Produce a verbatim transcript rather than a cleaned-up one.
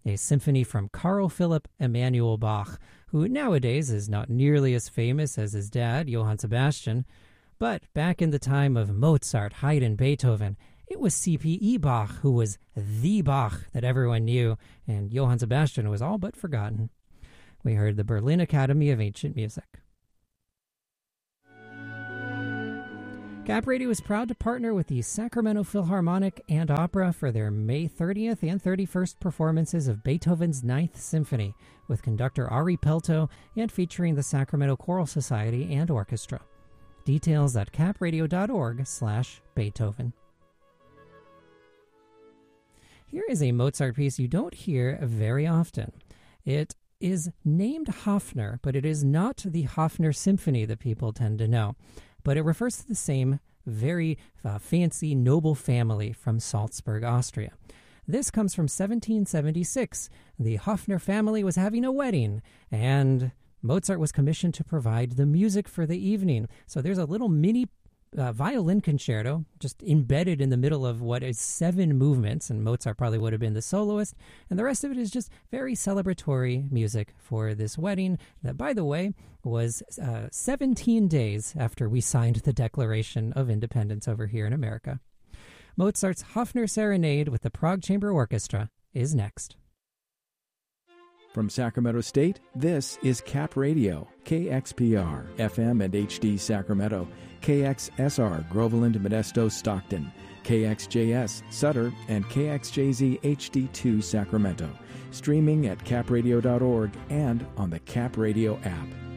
a symphony from Carl Philipp Emanuel Bach, who nowadays is not nearly as famous as his dad, Johann Sebastian. But back in the time of Mozart, Haydn, Beethoven, it was C P E Bach who was the Bach that everyone knew, and Johann Sebastian was all but forgotten. We heard the Berlin Academy of Ancient Music. Cap Radio is proud to partner with the Sacramento Philharmonic and Opera for their May thirtieth and thirty-first performances of Beethoven's Ninth Symphony, with conductor Ari Pelto and featuring the Sacramento Choral Society and Orchestra. Details at capradio.org slash Beethoven. Here is a Mozart piece you don't hear very often. It is named Hofner, but it is not the Hofner Symphony that people tend to know. But it refers to the same very uh, fancy, noble family from Salzburg, Austria. This comes from seventeen seventy-six. The Hofner family was having a wedding, and Mozart was commissioned to provide the music for the evening. So there's a little mini uh, violin concerto just embedded in the middle of what is seven movements, and Mozart probably would have been the soloist, and the rest of it is just very celebratory music for this wedding that, by the way, was uh, seventeen days after we signed the Declaration of Independence over here in America. Mozart's Hofner Serenade with the Prague Chamber Orchestra is next. From Sacramento State, this is Cap Radio, K X P R, F M and H D Sacramento, K X S R, Groveland, Modesto, Stockton, K X J S, Sutter, and K X J Z H D two Sacramento. Streaming at cap radio dot org and on the Cap Radio app.